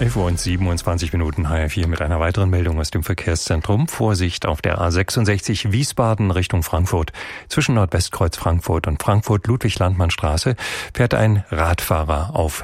11 Uhr und 27 Minuten HR4 mit einer weiteren Meldung aus dem Verkehrszentrum. Vorsicht auf der A66 Wiesbaden Richtung Frankfurt. Zwischen Nordwestkreuz Frankfurt und Frankfurt-Ludwig-Landmann-Straße fährt ein Radfahrer auf